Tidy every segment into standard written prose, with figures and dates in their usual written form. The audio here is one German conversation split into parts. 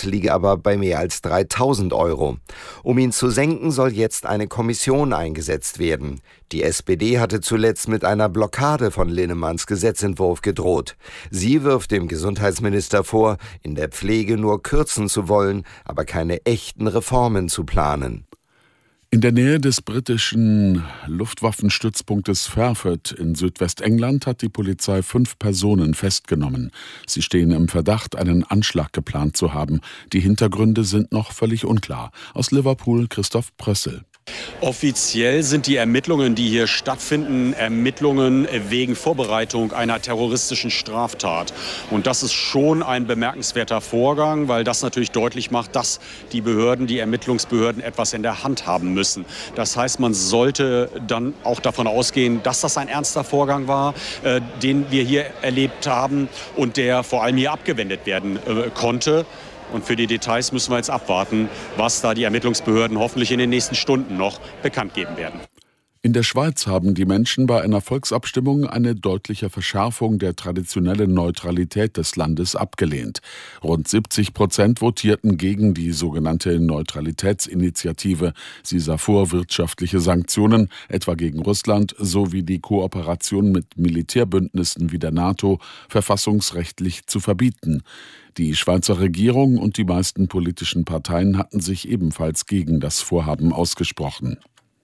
Steuersatz liege aber bei mehr als 3.000 Euro. Um ihn zu senken, soll jetzt eine Kommission eingesetzt werden. Die SPD hatte zuletzt mit einer Blockade von Linnemanns Gesetzentwurf gedroht. Sie wirft dem Gesundheitsminister vor, in der Pflege nur kürzen zu wollen, aber keine echten Reformen zu planen. In der Nähe des britischen Luftwaffenstützpunktes Fairford in Südwestengland hat die Polizei 5 Personen festgenommen. Sie stehen im Verdacht, einen Anschlag geplant zu haben. Die Hintergründe sind noch völlig unklar. Aus Liverpool Christoph Prössel. Offiziell sind die Ermittlungen, die hier stattfinden, Ermittlungen wegen Vorbereitung einer terroristischen Straftat. Und das ist schon ein bemerkenswerter Vorgang, weil das natürlich deutlich macht, dass die Behörden, die Ermittlungsbehörden etwas in der Hand haben müssen. Das heißt, man sollte dann auch davon ausgehen, dass das ein ernster Vorgang war, den wir hier erlebt haben und der vor allem hier abgewendet werden konnte. Und für die Details müssen wir jetzt abwarten, was da die Ermittlungsbehörden hoffentlich in den nächsten Stunden noch bekannt geben werden. In der Schweiz haben die Menschen bei einer Volksabstimmung eine deutliche Verschärfung der traditionellen Neutralität des Landes abgelehnt. Rund 70% votierten gegen die sogenannte Neutralitätsinitiative. Sie sah vor, wirtschaftliche Sanktionen, etwa gegen Russland, sowie die Kooperation mit Militärbündnissen wie der NATO verfassungsrechtlich zu verbieten. Die Schweizer Regierung und die meisten politischen Parteien hatten sich ebenfalls gegen das Vorhaben ausgesprochen.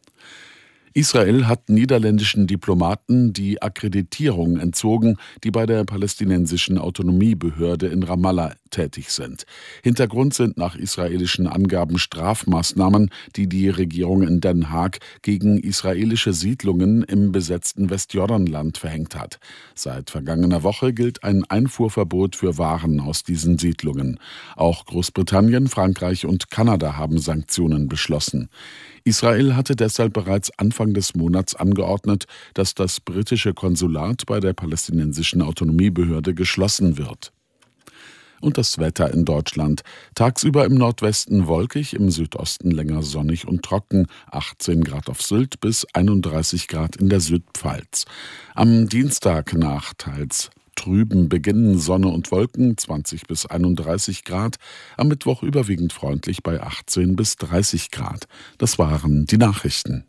Israel hat niederländischen Diplomaten die Akkreditierung entzogen, die bei der palästinensischen Autonomiebehörde in Ramallah tätig sind. Hintergrund sind nach israelischen Angaben Strafmaßnahmen, die die Regierung in Den Haag gegen israelische Siedlungen im besetzten Westjordanland verhängt hat. Seit vergangener Woche gilt ein Einfuhrverbot für Waren aus diesen Siedlungen. Auch Großbritannien, Frankreich und Kanada haben Sanktionen beschlossen. Israel hatte deshalb bereits Anfang des Monats angeordnet, dass das britische Konsulat bei der palästinensischen Autonomiebehörde geschlossen wird. Und das Wetter in Deutschland. Tagsüber im Nordwesten wolkig, im Südosten länger sonnig und trocken, 18 Grad auf Sylt bis 31 Grad in der Südpfalz. Am Dienstag nach teils trüben Beginn Sonne und Wolken, 20 bis 31 Grad. Am Mittwoch überwiegend freundlich bei 18 bis 30 Grad. Das waren die Nachrichten.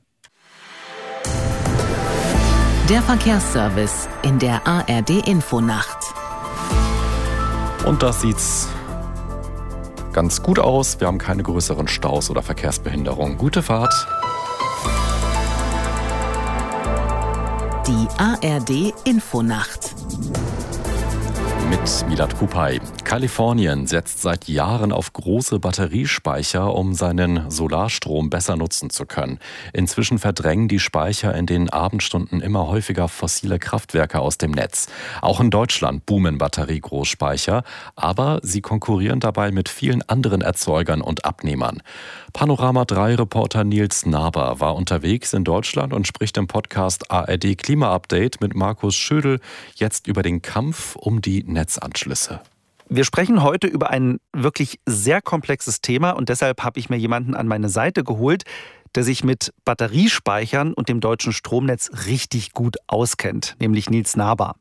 Der Verkehrsservice in der ARD-Infonacht. Und das sieht's ganz gut aus. Wir haben keine größeren Staus oder Verkehrsbehinderungen. Gute Fahrt. Die ARD-Infonacht. Mit Milad Kupay. Kalifornien setzt seit Jahren auf große Batteriespeicher, um seinen Solarstrom besser nutzen zu können. Inzwischen verdrängen die Speicher in den Abendstunden immer häufiger fossile Kraftwerke aus dem Netz. Auch in Deutschland boomen Batteriegroßspeicher, aber sie konkurrieren dabei mit vielen anderen Erzeugern und Abnehmern. Panorama 3-Reporter Nils Naber war unterwegs in Deutschland und spricht im Podcast ARD Klima Update mit Markus Schödel jetzt über den Kampf um die Netzanschlüsse. Wir sprechen heute über ein wirklich sehr komplexes Thema und deshalb habe ich mir jemanden an meine Seite geholt, der sich mit Batteriespeichern und dem deutschen Stromnetz richtig gut auskennt, nämlich Nils Naber.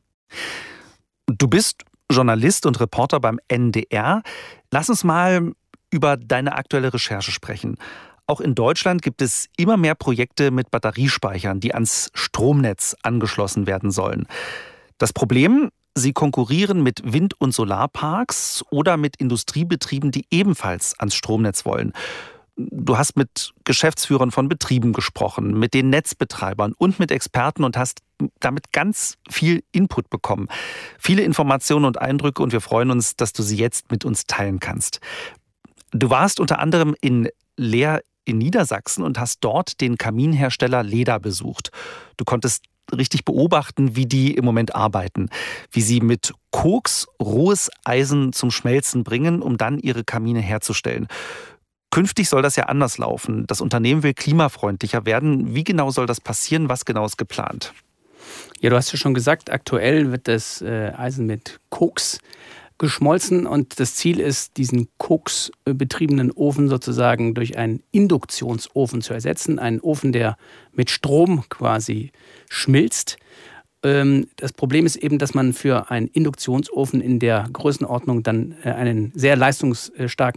Du bist Journalist und Reporter beim NDR. Lass uns mal über deine aktuelle Recherche sprechen. Auch in Deutschland gibt es immer mehr Projekte mit Batteriespeichern, die ans Stromnetz angeschlossen werden sollen. Das Problem: Sie konkurrieren mit Wind- und Solarparks oder mit Industriebetrieben, die ebenfalls ans Stromnetz wollen. Du hast mit Geschäftsführern von Betrieben gesprochen, mit den Netzbetreibern und mit Experten und hast damit ganz viel Input bekommen. Viele Informationen und Eindrücke und wir freuen uns, dass du sie jetzt mit uns teilen kannst. Du warst unter anderem in Leer in Niedersachsen und hast dort den Kaminhersteller Leda besucht. Du konntest richtig beobachten, wie die im Moment arbeiten, wie sie mit Koks rohes Eisen zum Schmelzen bringen, um dann ihre Kamine herzustellen. Künftig soll das ja anders laufen. Das Unternehmen will klimafreundlicher werden. Wie genau soll das passieren? Was genau ist geplant? Ja, du hast ja schon gesagt, aktuell wird das Eisen mit Koks geschmolzen und das Ziel ist, diesen koksbetriebenen Ofen sozusagen durch einen Induktionsofen zu ersetzen. Einen Ofen, der mit Strom quasi schmilzt. Das Problem ist eben, dass man für einen Induktionsofen in der Größenordnung dann einen sehr leistungsstarken